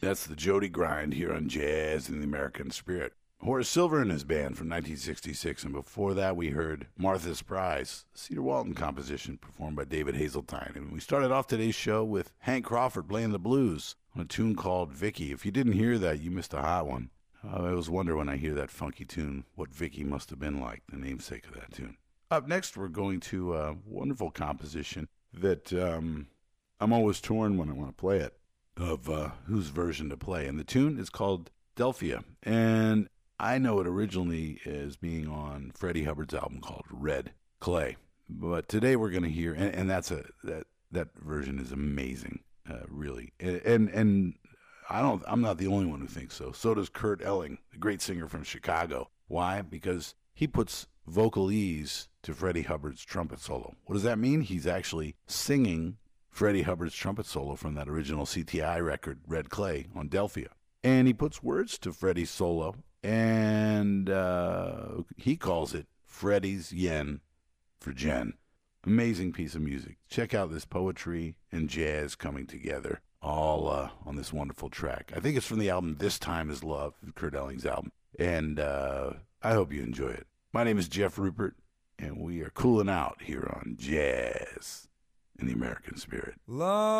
That's the Jody Grind here on Jazz in the American Spirit. Horace Silver and his band from 1966, and before that we heard Martha's Prize, Cedar Walton composition performed by David Hazeltine. And we started off today's show with Hank Crawford playing the blues on a tune called Vicky. If you didn't hear that, you missed a hot one. I always wonder when I hear that funky tune what Vicky must have been like, the namesake of that tune. Up next, we're going to a wonderful composition that I'm always torn when I want to play it, of whose version to play. And the tune is called Delphia. And I know it originally as being on Freddie Hubbard's album called Red Clay. But today we're going to hear, and that version is amazing, really. And I'm not the only one who thinks so. So does Kurt Elling, the great singer from Chicago. Why? Because he puts vocalese to Freddie Hubbard's trumpet solo. What does that mean? He's actually singing Freddie Hubbard's trumpet solo from that original CTI record, Red Clay, on Delphia. And he puts words to Freddie's solo, and he calls it Freddie's Yen for Jen. Amazing piece of music. Check out this poetry and jazz coming together, all on this wonderful track. I think it's from the album This Time Is Love, Kurt Elling's album. And I hope you enjoy it. My name is Jeff Rupert, and we are cooling out here on Jazz in the American Spirit. Love.